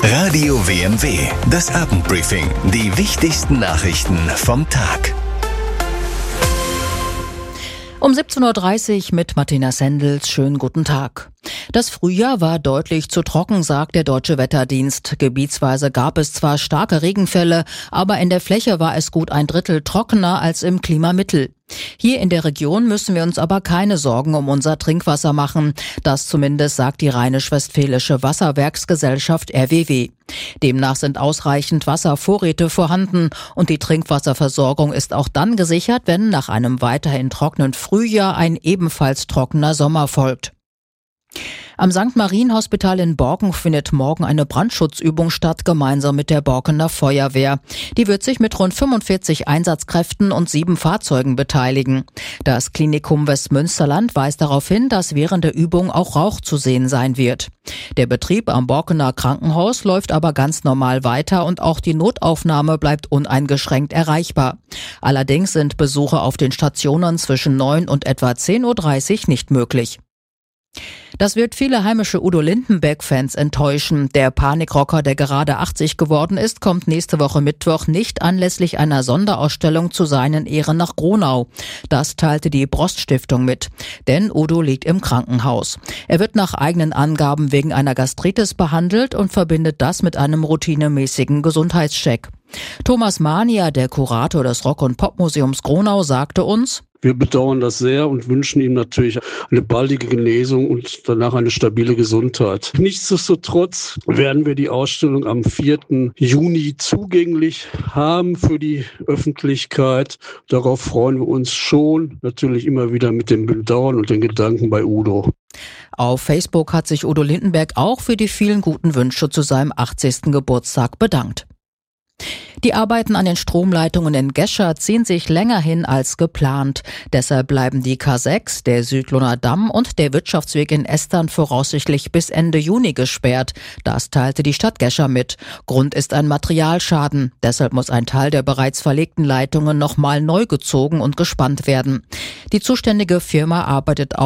Radio WMW, das Abendbriefing. Die wichtigsten Nachrichten vom Tag. Um 17.30 Uhr mit Martina Sendels. Schönen guten Tag. Das Frühjahr war deutlich zu trocken, sagt der Deutsche Wetterdienst. Gebietsweise gab es zwar starke Regenfälle, aber in der Fläche war es gut ein Drittel trockener als im Klimamittel. Hier in der Region müssen wir uns aber keine Sorgen um unser Trinkwasser machen. Das zumindest sagt die Rheinisch-Westfälische Wasserwerksgesellschaft RWW. Demnach sind ausreichend Wasservorräte vorhanden und die Trinkwasserversorgung ist auch dann gesichert, wenn nach einem weiterhin trockenen Frühjahr ein ebenfalls trockener Sommer folgt. Am St. Marien-Hospital in Borken findet morgen eine Brandschutzübung statt, gemeinsam mit der Borkener Feuerwehr. Die wird sich mit rund 45 Einsatzkräften und 7 Fahrzeugen beteiligen. Das Klinikum Westmünsterland weist darauf hin, dass während der Übung auch Rauch zu sehen sein wird. Der Betrieb am Borkener Krankenhaus läuft aber ganz normal weiter und auch die Notaufnahme bleibt uneingeschränkt erreichbar. Allerdings sind Besuche auf den Stationen zwischen 9 und etwa 10.30 Uhr nicht möglich. Das wird viele heimische Udo Lindenberg-Fans enttäuschen. Der Panikrocker, der gerade 80 geworden ist, kommt nächste Woche Mittwoch nicht anlässlich einer Sonderausstellung zu seinen Ehren nach Gronau. Das teilte die Brost-Stiftung mit. Denn Udo liegt im Krankenhaus. Er wird nach eigenen Angaben wegen einer Gastritis behandelt und verbindet das mit einem routinemäßigen Gesundheitscheck. Thomas Mania, der Kurator des Rock- und Popmuseums Gronau, sagte uns: Wir bedauern das sehr und wünschen ihm natürlich eine baldige Genesung und danach eine stabile Gesundheit. Nichtsdestotrotz werden wir die Ausstellung am 4. Juni zugänglich haben für die Öffentlichkeit. Darauf freuen wir uns schon, natürlich immer wieder mit dem Bedauern und den Gedanken bei Udo. Auf Facebook hat sich Udo Lindenberg auch für die vielen guten Wünsche zu seinem 80. Geburtstag bedankt. Die Arbeiten an den Stromleitungen in Gescher ziehen sich länger hin als geplant. Deshalb bleiben die K6, der Südlohner Damm und der Wirtschaftsweg in Estern voraussichtlich bis Ende Juni gesperrt. Das teilte die Stadt Gescher mit. Grund ist ein Materialschaden. Deshalb muss ein Teil der bereits verlegten Leitungen nochmal neu gezogen und gespannt werden. Die zuständige Firma arbeitet